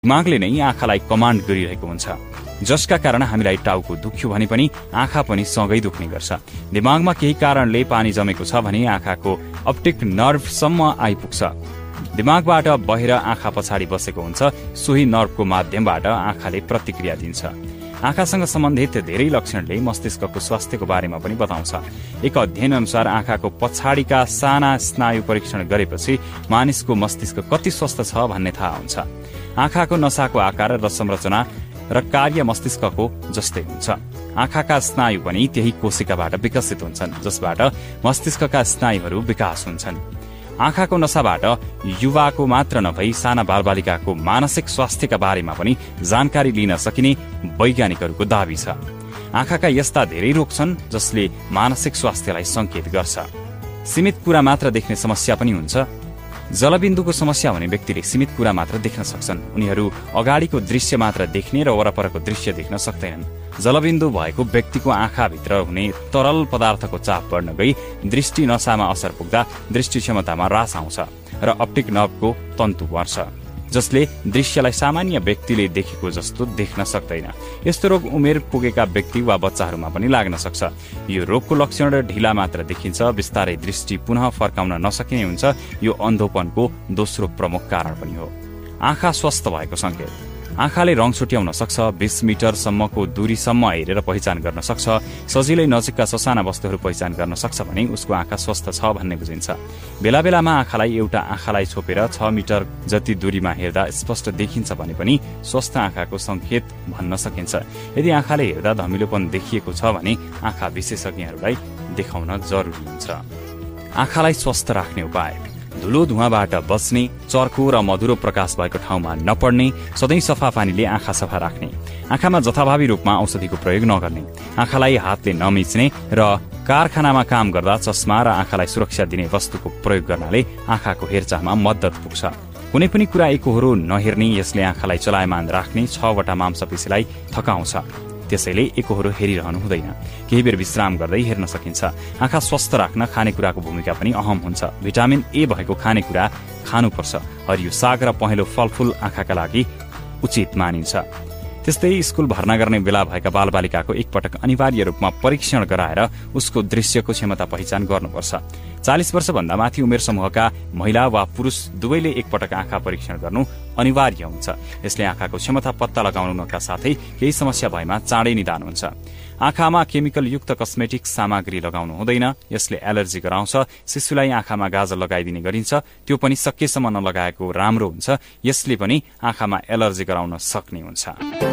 दिमागले नै आँखालाई कमान्ड गरिरहेको हुन्छ, जसका कारण हामीलाई टाउको दुख्यो भने पनि आँखा पनि सँगै दुख्ने गर्छ। दिमागमा केही कारणले पानी जमेको छ भने आँखाको अप्टिक नर्भसम्म आइपुग्छ। दिमागबाट बहेर आँखा पछाडि बसेको हुन्छ, सोही नर्भको माध्यमबाट आँखाले प्रतिक्रिया दिन्छ। आँखासँग सम्बन्धित धेरै लक्षणले मस्तिष्कको स्वास्थ्यको बारेमा पनि बताउँछ। एक अध्ययन अनुसार आँखाको पछाडिका साना स्नायु परीक्षण गरेपछि मानिसको मस्तिष्क कति स्वस्थ छ भन्ने थाहा हुन्छ। आँखाको नसाको आकार र संरचना र कार्य मस्तिष्कको जस्तै हुन्छ। आँखाका स्नायु पनि त्यही कोशिकाबाट विकसित हुन्छन्, जसबाट मस्तिष्कका स्नायुहरू विकास हुन्छन्। आँखाको नसाबाट युवाको मात्र नभई साना बालबालिकाको मानसिक स्वास्थ्यका बारेमा पनि जानकारी लिन सकिने वैज्ञानिकहरूको दावी छ। आँखाका यस्ता धेरै रोग छन् जसले मानसिक स्वास्थ्यलाई संकेत गर्छ। सीमित कुरा मात्र देख्ने समस्या पनि हुन्छ। जलबिन्दुको समस्या हुने व्यक्तिले सीमित कुरा मात्र देख्न सक्छन्। उनीहरू अगाडिको दृश्य मात्र देख्ने र वरपरको दृश्य देख्न सक्दैनन्। जलबिन्दु भएको व्यक्तिको आँखाभित्र हुने तरल पदार्थको चाप बढ्न गई दृष्टि नसामा असर पुग्दा दृष्टि क्षमतामा ह्रास आउँछ र अप्टिक नर्भको तन्तु बढ्छ, जसले दृश्यलाई सामान्य व्यक्तिले देखेको जस्तो देख्न सक्दैन। यस्तो रोग उमेर पुगेका व्यक्ति वा बच्चाहरूमा पनि लाग्न सक्छ। यो रोगको लक्षण ढिला मात्र देखिन्छ, बिस्तारै दृष्टि पुनः फर्काउन नसकिने हुन्छ। यो अन्धोपनको दोस्रो प्रमुख कारण पनि हो। आँखा स्वस्थ भएको संकेत। आँखाले रङ छुट्याउन सक्छ, 20 मिटरसम्मको दूरीसम्म हेरेर पहिचान गर्न सक्छ, सजिलै नजिकका ससाना वस्तुहरू पहिचान गर्न सक्छ भने उसको आँखा स्वस्थ छ भन्ने बुझिन्छ। बेला बेलामा आँखालाई एउटा आँखालाई छोपेर 6 मिटर जति दूरीमा हेर्दा स्पष्ट देखिन्छ भने पनि स्वस्थ आँखाको संकेत भन्न सकिन्छ। यदि आँखाले हेर्दा धमिलोपन देखिएको छ भने आँखा विशेषज्ञहरूलाई देखाउन जरुरी हुन्छ। आँखालाई स्वस्थ राख्ने उपाय। धुलो धुवाँबाट बच्ने, चर्को र मधुरो प्रकाश भएको ठाउँमा नपड्ने, सधैँ सफा पानीले आँखा सफा राख्ने, आँखामा जथाभावी रूपमा औषधिको प्रयोग नगर्ने, आँखालाई हातले नमिच्ने र कारखानामा काम गर्दा चस्मा र आँखालाई सुरक्षा दिने वस्तुको प्रयोग गर्नाले आँखाको हेरचाहमा मद्दत पुग्छ। कुनै पनि कुरा एकहोरो नहेर्ने, यसले आँखालाई चलायमान राख्ने 6वटा मांसपेशीलाई थकाउँछ। त्यसैले एकहोरो हेरिरहनु हुँदैन, केही बेर विश्राम गर्दै हेर्न सकिन्छ। आँखा स्वस्थ राख्न खानेकुराको भूमिका पनि अहम हुन्छ। भिटामिन ए भएको खानेकुरा खानुपर्छ। हरियो साग र पहेँलो फलफूल आँखाका लागि उचित मानिन्छ। त्यस्तै स्कुल भर्ना गर्ने बेला भएका बालबालिकाको एकपटक अनिवार्य रूपमा परीक्षण गराएर उसको दृश्यको क्षमता पहिचान गर्नुपर्छ। 40 वर्षभन्दा माथि उमेर समूहका महिला वा पुरुष दुवैले एकपटक आँखा परीक्षण गर्नु अनिवार्य हुन्छ। यसले आँखाको क्षमता पत्ता लगाउनका साथै केही समस्या भएमा चाँडै निदान हुन्छ। आँखामा केमिकल युक्त कस्मेटिक सामग्री लगाउनु हुँदैन, यसले एलर्जी गराउँछ। शिशुलाई आँखामा गाजर लगाइदिने गरिन्छ, त्यो पनि सकेसम्म नलगाएको राम्रो हुन्छ। यसले पनि आँखामा एलर्जी गराउन सक्ने हुन्छ।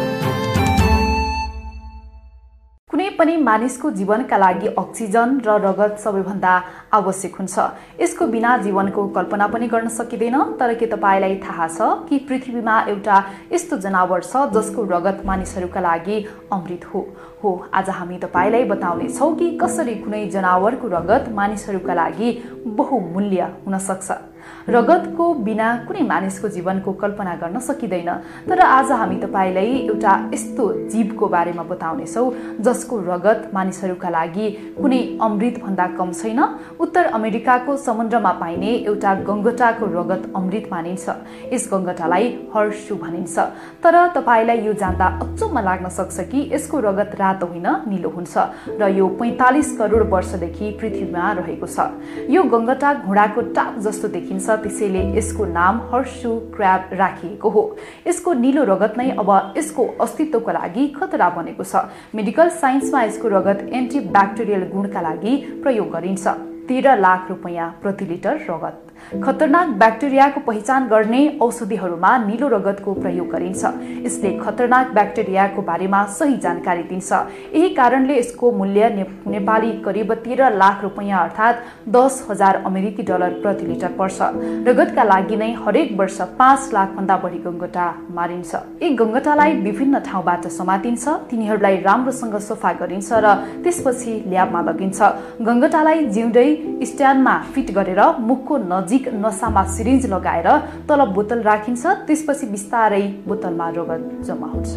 कुनै पनि मानिसको जीवनका लागि अक्सिजन र रगत सबैभन्दा आवश्यक हुन्छ। यसको बिना जीवनको कल्पना पनि गर्न सकिँदैन। तर के तपाईलाई थाहा छ कि पृथ्वीमा एउटा यस्तो जनावर छ जसको रगत मानिसहरूका लागि अमृत हो। आज हामी तपाईलाई बताउने छौं कि कसरी कुनै जनावरको रगत मानिसहरूका लागि बहुमूल्य हुन सक्छ। रगतको बिना कुनै मानिसको जीवनको कल्पना गर्न सकिँदैन। तर आज हामी तपाईलाई एउटा यस्तो जीवको बारेमा बताउनेछौं जसको रगत मानिसहरूका लागि कुनै अमृत भन्दा कम छैन। उत्तर अमेरिकाको समुद्रमा पाइने एउटा गङ्गटाको रगत अमृत मानिन्छ। यस गङ्गटालाई हर्सु भनिन्छ। तर तपाईलाई यो जान्दा अचम्म लाग्न सक्छ कि यसको रगत रातो होइन, नीलो हुन्छ र यो 45 करोड वर्षदेखि पृथ्वीमा रहेको छ। यो गङ्गटा घोडाको टाप जस्तो देखिन्छ, त्यसैले यसको नाम हर्सु क्र्याब राखिएको हो। यसको नीलो रगत नै अब यसको अस्तित्वका लागि खतरा बनेको छ। मेडिकल साइन्समा यसको रगत एन्टिब्याक्टेरियल गुणका लागि प्रयोग गरिन्छ। 13 लाख रुपैयाँ प्रति लिटर रगत। खतरनाक ब्याक्टेरियाको पहिचान गर्ने औषधिहरूमा नीलो रगतको प्रयोग गरिन्छ। यसले खतरनाक ब्याक्टेरियाको बारेमा सही जानकारी दिन्छ। यही कारणले यसको मूल्य नेपाली करिब 13 लाख रुपैयाँ अर्थात् 10,000 अमेरिकी डलर प्रति लिटर पर्छ। रगतका लागि नै हरेक वर्ष 5 लाख भन्दा बढी गङ्गटा मारिन्छ। यी गङ्गटालाई विभिन्न ठाउँबाट समातिन्छ, तिनीहरूलाई राम्रोसँग सफा गरिन्छ र त्यसपछि ल्याबमा लगिन्छ। गङ्गटालाई जिउँदै स्ट्यान्डमा फिट गरेर मुखको नजिक नसामा सिरिन्ज लगाएर तल बोतल राखिन्छ। त्यसपछि बिस्तारै बोतलमा रगत जम्मा हुन्छ।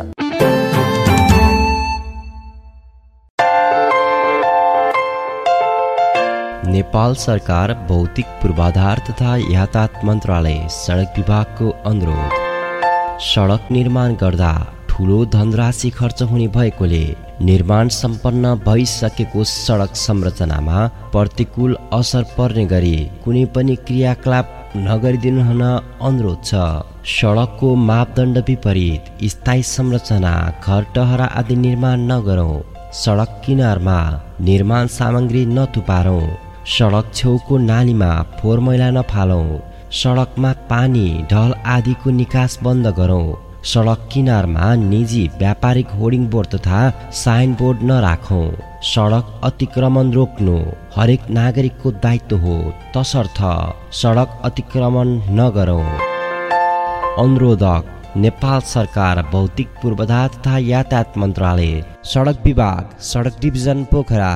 नेपाल सरकार भौतिक पूर्वाधार तथा यातायात मन्त्रालय सडक विभागको अनुरोध। सडक निर्माण गर्दा ठुलो धनराशि खर्च हुने भएकोले निर्माण सम्पन्न भइसकेको सडक संरचनामा प्रतिकूल असर पर्ने गरी कुनै पनि क्रियाकलाप नगरिदिनु हुन अनुरोध छ। सडकको मापदण्ड विपरीत स्थायी संरचना, घर टहरा आदि निर्माण नगरौं। सडक किनारमा निर्माण सामग्री नथुपारौं। सडक छेउको नालीमा फोहोर मैला नफालौं। सडकमा पानी, ढल आदिको निकास बन्द गरौं। सडक किनारमा निजी व्यापारिक होर्डिङ बोर्ड तथा साइन बोर्ड नराखौं। सडक अतिक्रमण रोक्नु हरेक नागरिकको दायित्व हो, तसर्थ सडक अतिक्रमण नगरौं। अनुरोधक नेपाल सरकार भौतिक पूर्वाधार तथा यातायात मन्त्रालय, सडक विभाग, सडक डिभिजन पोखरा।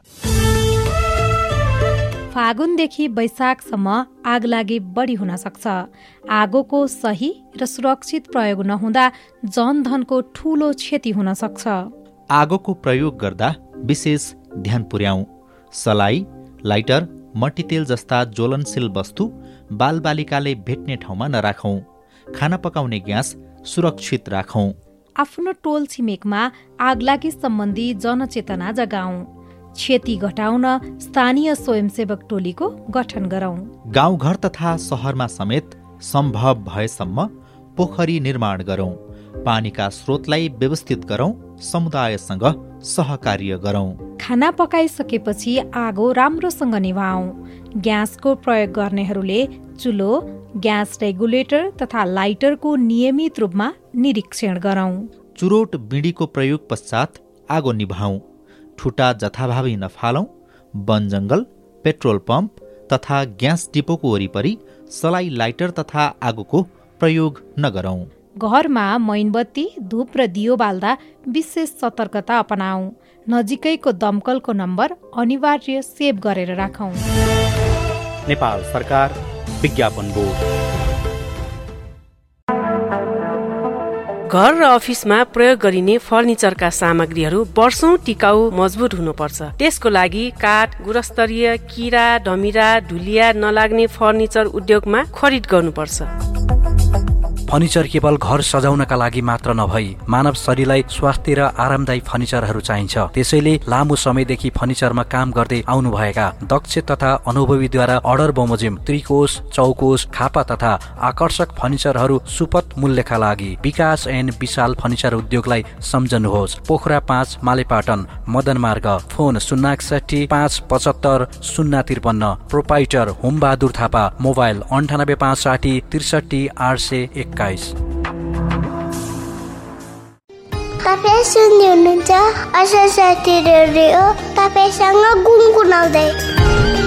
फागुनदेखि वैशाखसम्म आगलागी बढी हुन सक्छ। आगोको सही र सुरक्षित प्रयोग नहुँदा जनधनको ठूलो क्षति हुन सक्छ। आगोको प्रयोग गर्दा विशेष ध्यान पुर्याउँ। सलाई, लाइटर, मट्टीतेल जस्ता ज्वलनशील वस्तु बालबालिकाले भेट्ने ठाउँमा नराखौं। खाना पकाउने ग्यास सुरक्षित राखौं। आफ्नो टोल छिमेकमा आगलागी सम्बन्धी जनचेतना जगाउँ। क्षति घटाउन स्थानीय स्वयंसेवक टोलीको गठन गरौं। गाउँघर तथा शहरमा समेत सम्भव भएसम्म पोखरी निर्माण गरौं। पानीका स्रोतलाई व्यवस्थित गरौं। समुदायसँग सहकार्य गरौं। खाना पकाइसकेपछि आगो राम्रोसँग निभाऊ। ग्यासको प्रयोग गर्नेहरूले चुलो, ग्यास रेगुलेटर तथा लाइटरको नियमित रूपमा निरीक्षण गरौं। चुरोट बिँडीको प्रयोग पश्चात आगो निभाऊ। ठुटा जथाभावी नफालौं। वन जंगल, पेट्रोल पम्प तथा ग्यास डिपोको वरिपरि सलाई, लाइटर तथा आगोको प्रयोग नगरौं। घरमा मैनबत्ती, धूप र दियो बाल्दा विशेष सतर्कता अपनाऊ। नजिकैको दमकलको नम्बर अनिवार्य सेभ गरेर राखौं। नेपाल सरकार विज्ञापन बोर्ड। घर र अफिसमा प्रयोग गरिने फर्निचरका सामग्रीहरू वर्षौं टिकाउ मजबुत हुनुपर्छ। त्यसको लागि काठ, गुणस्तरीय, किरा, डमिरा, धुलिया नलाग्ने फर्निचर उद्योगमा खरिद गर्नुपर्छ। फर्निचर केवल घर सजाउनका लागि मात्र नभई मानव शरीरलाई स्वास्थ्य र आरामदायी फर्निचरहरू चाहिन्छ। त्यसैले लामो समयदेखि फर्निचरमा काम गर्दै आउनुभएका दक्ष तथा अनुभवीद्वारा अर्डर बमोजिम त्रिकोश, चौकोश, खापा तथा आकर्षक फर्निचरहरू सुपथ मूल्यका लागि विकास एन्ड विशाल फर्निचर उद्योगलाई सम्झनुहोस्। Pokhara 5 Malepatan मदनमार्ग। Phone 061 575 053। Proprietor Hom Bahadur Thapa. Mobile 9856 63 821। तपाईं सुन्दै हुनुहुन्छ आशा साथी रेडियो, तपाईसँग गुनगुनाउँदै।